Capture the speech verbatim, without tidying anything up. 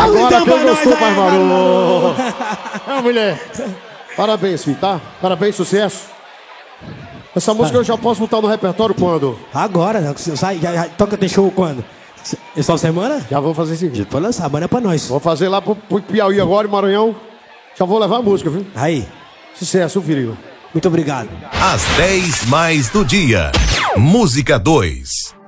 Agora que eu gostou, mais barulho. É, mulher. Parabéns, filho, tá? Parabéns, sucesso. Essa música eu já posso botar no repertório quando? Agora, sai, já, já, toca, tem show quando? Essa semana? Já vou fazer o seguinte. Já pode lançar, mano, é pra nós. Vou fazer lá pro, pro Piauí agora, em Maranhão. Já vou levar a música, viu? Aí. Sucesso, filho. Muito obrigado. Às dez mais do dia. Música dois.